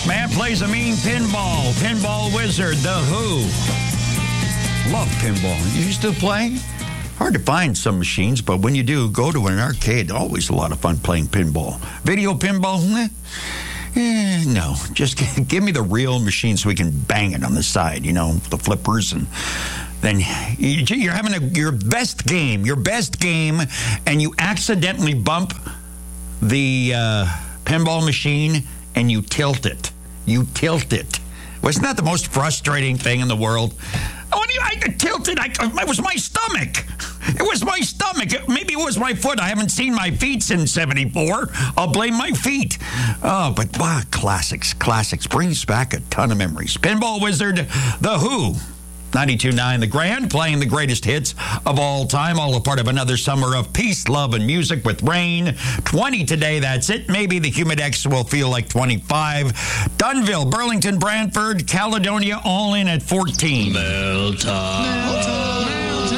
Man plays a mean pinball. Pinball wizard, The Who. Love pinball. You used to play? Hard to find some machines, but when you do, go to an arcade. Always a lot of fun playing pinball. Video pinball? No. Just give me the real machine so we can bang it on the side, the flippers. And then you're having your best game, and you accidentally bump the pinball machine and you tilt it. Wasn't that the most frustrating thing in the world? I tilted. It was my stomach. Maybe it was my foot. I haven't seen my feet since 74. I'll blame my feet. Oh, but classics. Brings back a ton of memories. Pinball wizard, The Who. 92.9 The Grand, playing the greatest hits of all time, all a part of another summer of peace, love, and music with rain. 20 today, that's it. Maybe the Humidex will feel like 25. Dunnville, Burlington, Brantford, Caledonia, all in at 14. Mail time.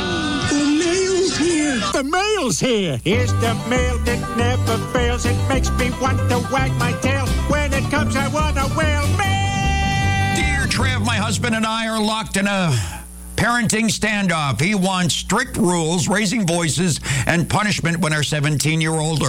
The mail's here. Here's the mail that never fails. It makes me want to wag my tail. When it comes, I want to wail. Dear Trev, my husband and I are locked in a parenting standoff. He wants strict rules, raising voices, and punishment when our 17-year-old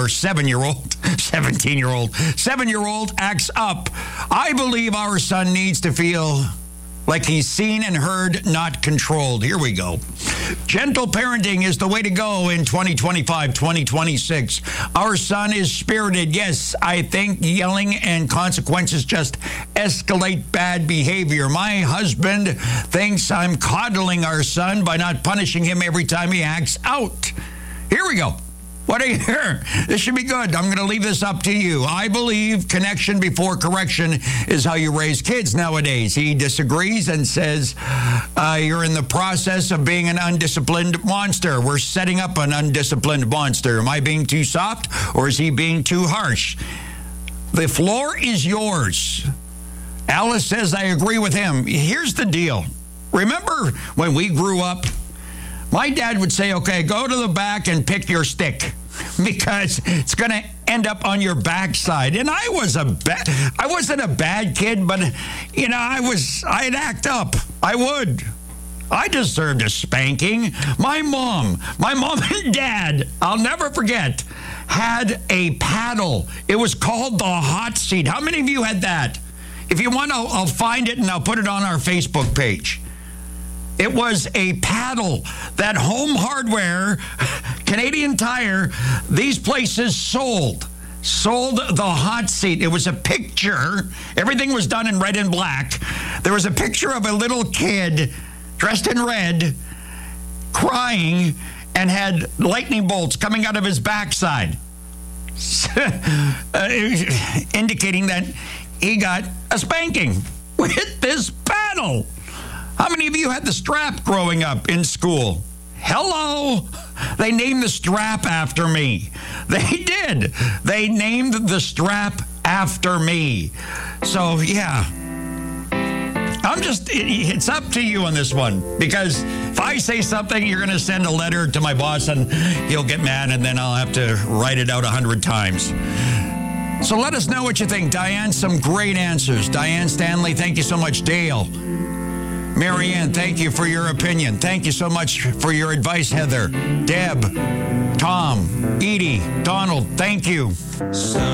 acts up. I believe our son needs to feel like he's seen and heard, not controlled. Here we go. Gentle parenting is the way to go in 2025, 2026. Our son is spirited. Yes, I think yelling and consequences just escalate bad behavior. My husband thinks I'm coddling our son by not punishing him every time he acts out. Here we go. What do you hear? This should be good. I'm going to leave this up to you. I believe connection before correction is how you raise kids nowadays. He disagrees and says, you're in the process of being an undisciplined monster. We're setting up an undisciplined monster. Am I being too soft or is he being too harsh? The floor is yours. Alice says, I agree with him. Here's the deal. Remember when we grew up? My dad would say, okay, go to the back and pick your stick because it's going to end up on your backside. And I wasn't a bad kid, but, I'd act up. I would. I deserved a spanking. My mom and dad, I'll never forget, had a paddle. It was called the hot seat. How many of you had that? If you want, I'll find it and I'll put it on our Facebook page. It was a paddle that Home Hardware, Canadian Tire, these places sold the hot seat. It was a picture. Everything was done in red and black. There was a picture of a little kid dressed in red, crying, and had lightning bolts coming out of his backside, indicating that he got a spanking with this paddle. How many of you had the strap growing up in school? Hello? They named the strap after me. They did. They named the strap after me. So, yeah. It's up to you on this one. Because if I say something, you're going to send a letter to my boss and he'll get mad and then I'll have to write it out 100 times. So let us know what you think. Diane, some great answers. Diane Stanley, thank you so much. Dale. Marianne, thank you for your opinion. Thank you so much for your advice, Heather. Deb, Tom, Edie, Donald, thank you.